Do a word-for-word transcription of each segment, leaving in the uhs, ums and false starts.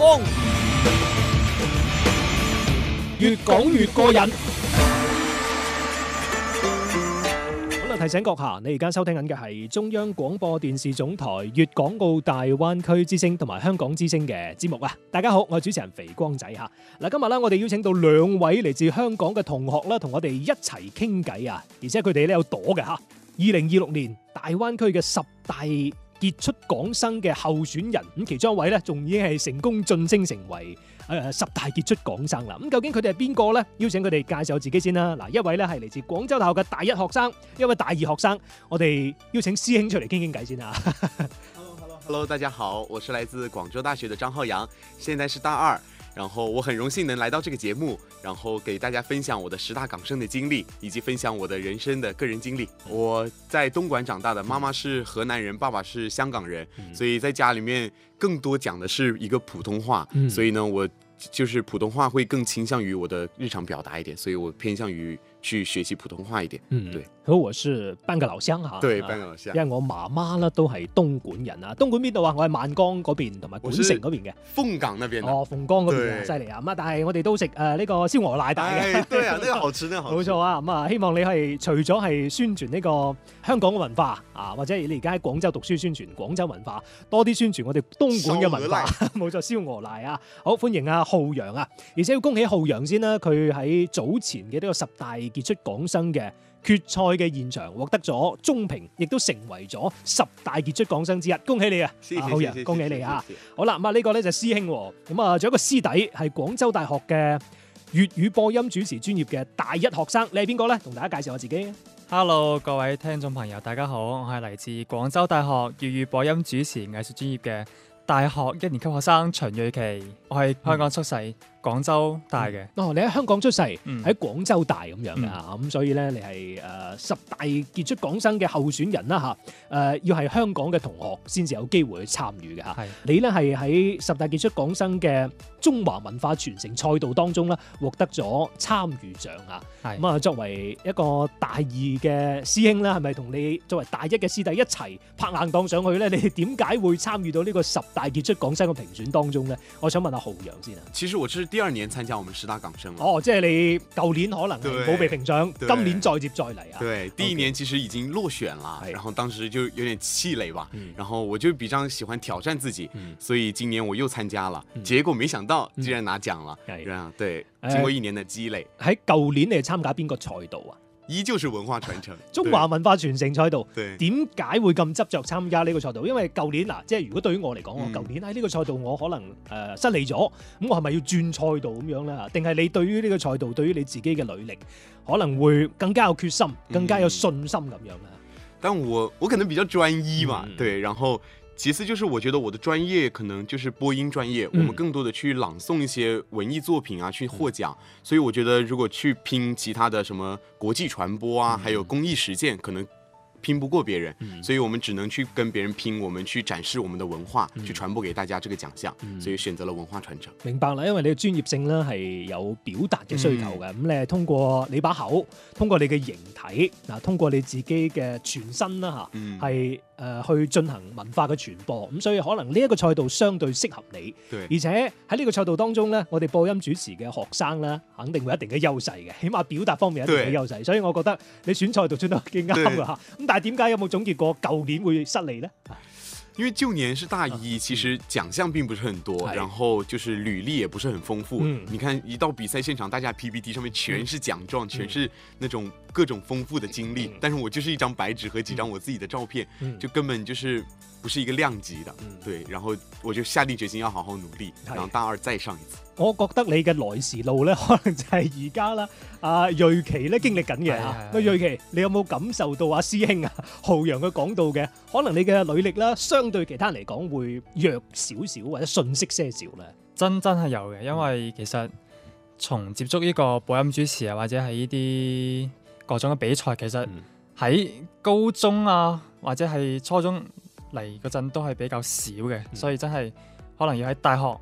光，越講越過癮。好啦，提醒閣下，你而家收聽緊嘅係中央廣播電視總台粵港澳大灣區之聲同埋香港之聲嘅節目啊！大家好，我係主持人肥光仔嚇。嗱，今日咧我哋邀請到兩位嚟自香港嘅同學啦，同我哋一齊傾偈啊！而且佢哋咧有朵嘅嚇。二零二六年大灣區嘅十大傑出港生嘅候選人，咁其中一位咧仲已經係成功晉升成為誒十大傑出港生啦。咁究竟佢哋係邊個咧？邀請佢哋介紹自己先啦。嗱，一位咧係嚟自廣州大學嘅大一學生，一位大二學生。我哋邀請師兄出嚟傾傾偈先啊。 Hello Hello Hello， 大家好，我是來自廣州大學的張浩洋，現在是大二。然後我很榮幸能來到這個節目，然後給大家分享我的十大港生的經歷，以及分享我的人生的個人經歷。我在東莞長大的，媽媽是河南人，爸爸是香港人，所以在家裡面更多講的是一個普通話，所以呢，我就是普通話會更傾向於我的日常表達一點，所以我偏向於去學習普通話一點。嗯，對。 好，我是半個老鄉嚇。 對，半個老鄉。 因為我媽媽咧都係東莞人啊。東莞邊度啊？我係萬江嗰邊同埋莞城嗰邊嘅。 鳳港那邊。哦， 鳳江嗰邊犀利啊！咁啊，但係我哋都食誒呢個燒鵝奶大嘅。 哎，對啊，呢個好吃，呢個好吃。 冇錯啊！咁啊，希望你係除咗係宣傳呢個香港嘅文化啊，或者你而家喺廣州讀書宣傳廣州文化，多啲宣傳我哋東莞嘅文化。冇錯，燒鵝奶啊！好歡迎啊，浩洋啊！而且要恭喜浩洋先啦，佢喺早前嘅呢個十大傑出港生嘅決賽嘅現場獲得咗中評，亦都成為咗十大傑出港生之一，恭喜你啊！ 謝謝浩洋，恭喜你啊！好啦，咁啊呢個咧就係師兄，咁啊仲有一個師弟係廣州大學嘅粵語播音主持專業嘅大一學生，你係邊個咧？同大家介紹下自己。 Hello， 各位聽眾朋友，大家好，我係嚟自廣州大學粵語播音主持藝術專業嘅大學一年級學生秦瑞琪，我係香港出世。嗯廣州大嘅、 嗯、哦，你喺香港出世，喺、嗯、廣州大咁樣嘅嚇，咁、嗯、所以咧你係誒、呃、十大傑出港生嘅候選人啦嚇，誒、呃、要係香港嘅同學先至有機會去參與嘅嚇。你咧係喺十大傑出港生嘅中華文化傳承賽道當中咧獲得咗參與獎啊。咁啊，作為一個大二嘅師兄咧，係咪同你作為大一嘅師弟一齊拍硬檔上去咧？你哋點解會參與到呢個十大傑出港生嘅評選當中咧？我想問下浩洋先啊。 其實我是第二年參加我們十大港生了。 哦，即係你舊年可能冇被評獎，今年再接再厲啊。 對，第一年其實已經落選了， okay. 然後當時就有點氣餒吧、嗯。然後我就比較喜歡挑戰自己、嗯，所以今年我又參加了，嗯、結果沒想到竟然拿獎了。係、嗯，啊，對，經過一年的積累。喺、呃、舊年你係參加邊個賽道啊？依舊是文化傳承， 中華文化傳承賽道。點解會咁執着參加呢個賽道？因為舊年嗱，即係如果對於我嚟講，我、嗯、舊年喺呢個賽道我可能誒、呃、失利咗，咁我係咪要轉賽道咁樣咧？定係你對於呢個賽道，對於你自己嘅履歷，可能會更加有決心，更加有信心咁樣咧、嗯？ 但我我可能比較專一嘛、嗯，對，然後。其次就是我覺得我的專業可能就是播音專業、嗯，我們更多的去朗誦一些文藝作品啊，去獲獎、嗯，所以我覺得如果去拼其他的什麼國際傳播啊，嗯、還有公益實踐，可能拼不過別人、嗯，所以我們只能去跟別人拼，我們去展示我們的文化，嗯、去傳播給大家這個獎項、嗯，所以選擇了文化傳承。 明白啦，因為你嘅專業性咧係有表達嘅需求嘅，咁、嗯、你係通過你把口，通過你嘅形體，嗱，通過你自己嘅全身啦吓，係、嗯。誒去進行文化嘅傳播，咁所以可能呢一個賽道相對適合你，而且喺呢個賽道當中咧，我哋播音主持嘅學生咧，肯定會有一定嘅優勢嘅，起碼表達方面有一定嘅優勢，所以我覺得你選賽道選得幾啱㗎嚇。咁但係點解有冇總結過舊年會失利咧？ 因為舊年是大一，其實獎項並不是很多、嗯，然後就是履歷也不是很豐富、嗯。你看一到比賽現場，大家 P P T 上面全是獎狀、嗯，全是那種各種豐富的經歷、嗯，但是我就是一張白紙和幾張我自己的照片，嗯、就根本就是不是一個量級的、嗯。對，然後我就下定決心要好好努力，然後大二再上一次。 我覺得你嘅來時路咧，可能就係而家啦。阿瑞琪咧經歷緊嘅嚇，咁瑞琪，你有冇感受到阿師兄啊浩洋佢講到嘅，可能你嘅履歷啦，相對其他人嚟講會弱少少或者遜色些少咧？ 真真係有嘅，因為其實從接觸呢個播音主持啊，或者係呢啲各種嘅比賽，其實喺高中啊或者係初中嚟嗰陣都係比較少嘅、嗯，所以真係可能要喺大學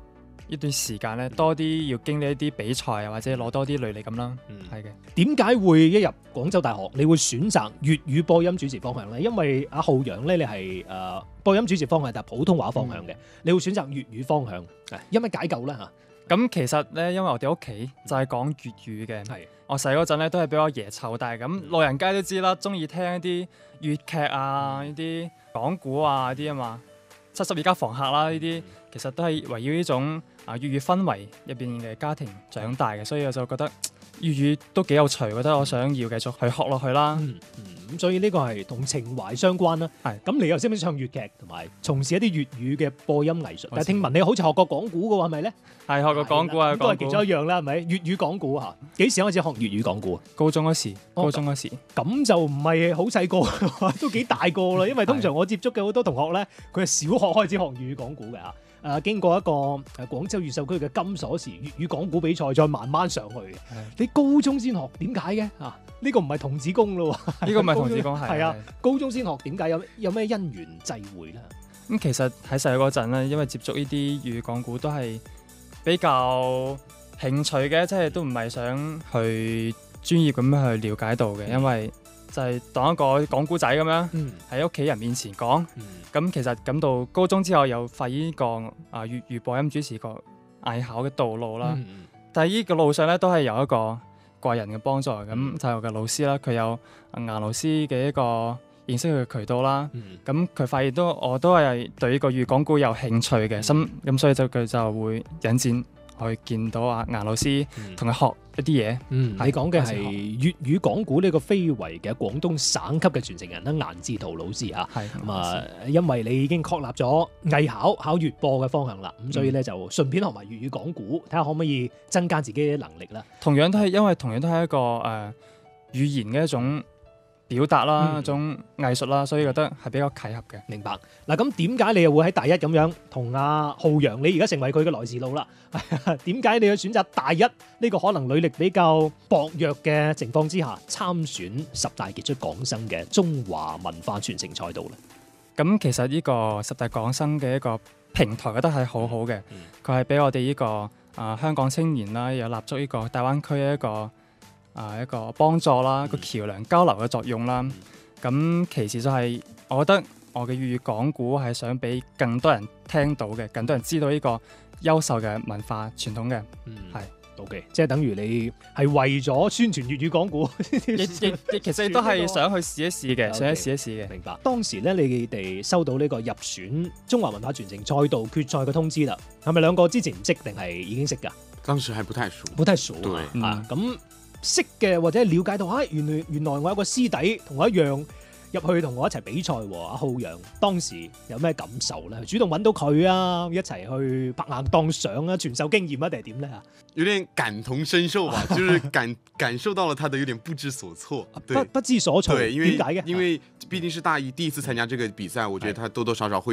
呢段時間咧，多啲要經歷一啲比賽啊，或者攞多啲履歷咁啦。 嗯， 係嘅。 點解會一入廣州大學，你會選擇粵語播音主持方向咧？因為阿浩洋咧，你係誒、呃、播音主持方向，但係普通話方向嘅，嗯、你會選擇粵語方向，因乜解救咧嚇？ 咁其實咧，因為我哋屋企就係講粵語嘅， 係我細嗰陣咧都係俾我爺湊大，咁老人家都知啦，中意聽一啲粵劇啊、呢啲講古啊啲啊嘛，七十二家房客啦呢啲，其實都係圍繞呢種啊粵語氛圍入邊嘅家庭長大嘅，所以我就覺得粵語都幾有趣，覺得我想要繼續去學落去啦。 嗯嗯，咁所以呢個係同情懷相關啦。 係， 咁你又識唔識唱粵劇同埋從事一啲粵語嘅播音藝術？但係聽聞你好似學過講古嘅喎，係咪咧？係學過講古啊， 都係其中一樣啦，係咪？粵語講古嚇，幾時開始學粵語講古啊？ 高中嗰時，高中嗰時。 咁就唔係好細個，都幾大個啦。因為通常我接觸嘅好多同學咧，佢係小學開始學粵語講古嘅嚇。誒，經過一個誒廣州越秀區嘅金鎖匙粵語講古比賽，再慢慢上去嘅。你高中先學，點解嘅？啊，呢個唔係童子功咯喎。 呢個唔係童子功，係係啊，高中先學，點解有有咩因緣際會咧？ 咁其實喺細嗰陣咧，因為接觸呢啲粵語講古都係比較興趣嘅，即係都唔係想去專業咁樣去了解到嘅，因為就係當一個講古仔咁樣喺屋企人面前講。咁、嗯、其實咁到高中之後又發現呢個啊粵語播音主持個藝考嘅道路啦。嗯、但係呢個路上咧都係有一個貴人嘅幫助，咁、嗯、就係我嘅老師啦，佢有顏老師嘅一個認識佢嘅渠道啦。咁佢、嗯、發現都我都係對呢個粵語講古有興趣嘅，咁咁、嗯、所以就佢就會引薦去見到阿顏老師，同佢、嗯、學一啲嘢。嗯， 你講嘅係粵語講古呢個非遺嘅廣東省級嘅傳承人啦，顏志濤老師嚇。係咁啊，因為你已經確立咗藝考考粵播嘅方向啦，咁、嗯、所以咧就順便學埋粵語講古，睇下可唔可以增加自己嘅能力啦。 同樣都係因為同樣都係一個誒、呃、語言嘅一種表達啦，嗯、一種藝術啦，所以覺得係比較契合嘅。 明白。嗱，咁點解你又會喺大一咁樣同阿浩洋，你而家成為佢嘅來時路啦？點解你要選擇大一呢個可能履歷比較薄弱嘅情況之下參選十大傑出港生嘅中華文化傳承賽道咧？ 咁其實呢個十大港生嘅一個平台，覺得係好好嘅。佢係俾我哋呢、這個啊、呃、香港青年啦，有立足呢個大灣區嘅一個。啊，一個幫助啦，一個橋梁交流嘅作用啦。咁、嗯、其次就係，我覺得我嘅粵語講古係想俾更多人聽到嘅，更多人知道呢個優秀嘅文化傳統嘅。嗯，係是 ，OK，即係等於你係為咗宣傳粵語講古， 亦亦亦其實都係想去試一試嘅，想去試一試嘅。 明白。當時咧，你哋收到呢個入選中華文化傳承賽道決賽嘅通知啦，係咪兩個之前唔識定係已經識㗎？ 當時係不太熟， 不太熟。 對啊，咁、嗯。識嘅或者了解到啊，原來原來我有個師弟同我一樣入去同我一齊比賽喎。阿浩洋當時有咩感受咧？主動揾到佢啊，一齊去拍硬檔相啊，傳授經驗啊，定係點咧？ 有點感同身受吧，就是感感受到了他的有點不知所措， 不不知所措。 對，因為點解嘅？ 因為畢竟是大一第一次參加這個比賽，我覺得他多多少少會。